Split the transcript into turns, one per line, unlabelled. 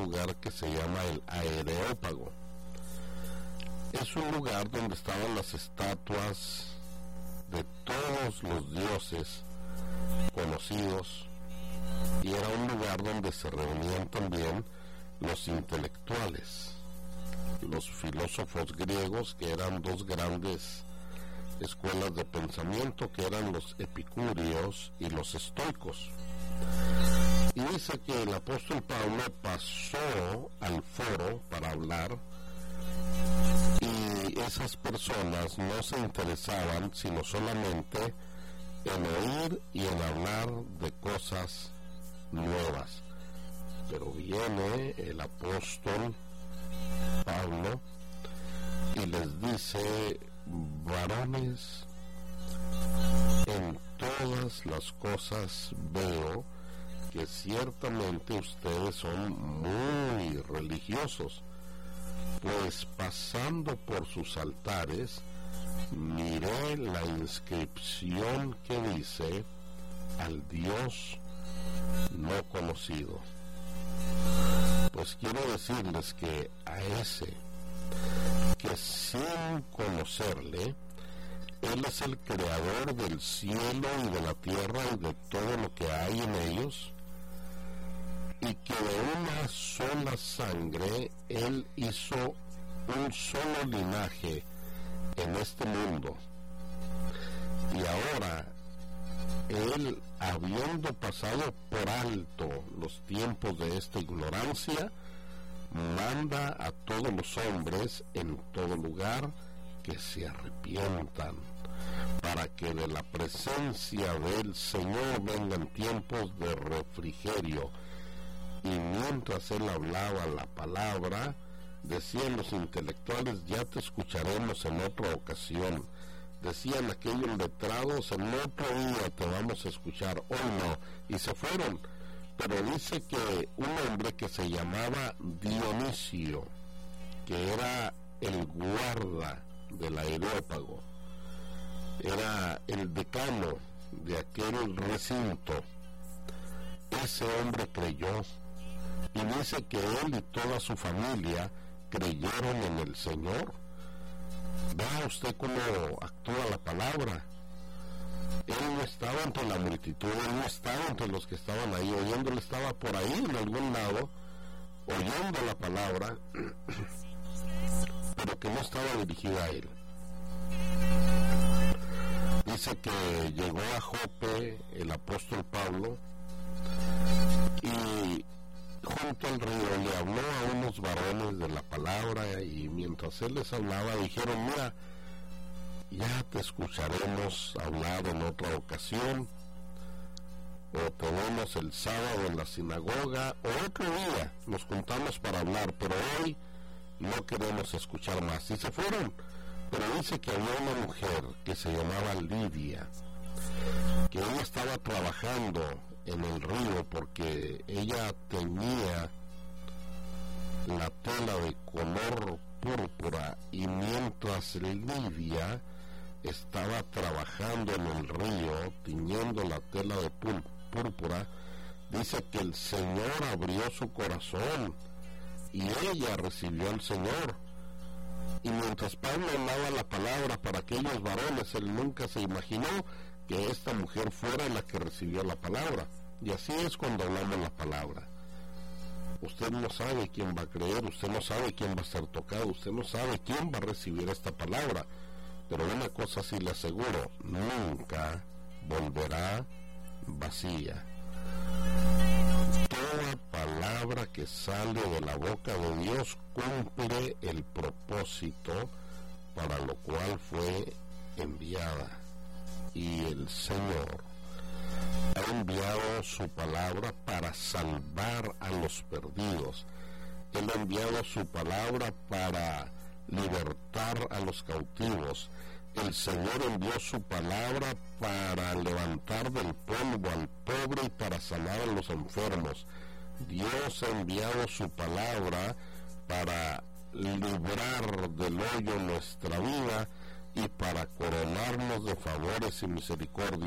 lugar que se llama el Areópago. Es un lugar donde estaban las estatuas de todos los dioses conocidos, y era un lugar donde se reunían también los intelectuales, los filósofos griegos, que eran dos grandes escuelas de pensamiento, que eran los epicúreos y los estoicos. Y dice que el apóstol Pablo pasó al foro para hablar, y esas personas no se interesaban sino solamente en oír y en hablar de cosas nuevas. Pero viene el apóstol Pablo y les dice: varones, en todas las cosas veo que ciertamente ustedes son muy religiosos, pues pasando por sus altares miré la inscripción que dice: al Dios no conocido. Pues quiero decirles que a ese que sin conocerle, Él es el creador del cielo y de la tierra y de todo lo que hay en ellos, y que de una sola sangre Él hizo un solo linaje en este mundo. Y ahora Él, habiendo pasado por alto los tiempos de esta ignorancia, manda a todos los hombres en todo lugar que se arrepientan, para que de la presencia del Señor vengan tiempos de refrigerio. Y mientras él hablaba la palabra, decían los intelectuales: ya te escucharemos en otra ocasión. Decían aquellos letrados: en otro día te vamos a escuchar, hoy no. Y se fueron. Pero dice que un hombre que se llamaba Dionisio, que era el guarda del Areópago, era el decano de aquel recinto, ese hombre creyó, y dice que él y toda su familia creyeron en el Señor. Vea usted cómo actúa la palabra. Él no estaba entre la multitud, él no estaba entre los que estaban ahí oyéndole, estaba por ahí en algún lado oyendo la palabra, pero que no estaba dirigida a él. Dice que llegó a Jope el apóstol Pablo, y junto al río le habló a unos varones de la palabra, y mientras él les hablaba dijeron: mira, ya te escucharemos hablar en otra ocasión, o te vemos el sábado en la sinagoga, o otro día nos juntamos para hablar, pero hoy no queremos escuchar más. Y se fueron. Pero dice que había una mujer que se llamaba Lidia, que ella estaba trabajando en el río porque ella tenía la tela de color púrpura, y mientras Lidia estaba trabajando en el río tiñendo la tela de púrpura, dice que el Señor abrió su corazón y ella recibió al Señor. Y mientras Pablo hablaba la palabra para aquellos varones, él nunca se imaginó que esta mujer fuera la que recibió la palabra. Y así es cuando hablamos la palabra. Usted no sabe quién va a creer, usted no sabe quién va a ser tocado, usted no sabe quién va a recibir esta palabra. Pero una cosa sí le aseguro: nunca volverá vacía. Toda palabra que sale de la boca de Dios cumple el propósito para lo cual fue enviada. Y el Señor ha enviado su palabra para salvar a los perdidos. Él ha enviado su palabra para libertar a los cautivos. El Señor envió su palabra para levantar del polvo al pobre y para sanar a los enfermos. Dios ha enviado su palabra para librar del hoyo nuestra vida y para coronarnos de favores y misericordia.